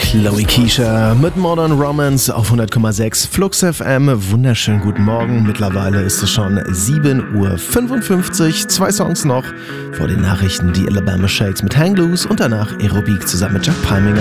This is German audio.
Chloe Keisha mit Modern Romance auf 100,6 Flux FM. Wunderschönen guten Morgen. Mittlerweile ist es schon 7:55 Uhr. 2 Songs noch vor den Nachrichten. Die Alabama Shakes mit Hang Loose und danach Aerobeat zusammen mit Jack Palminger.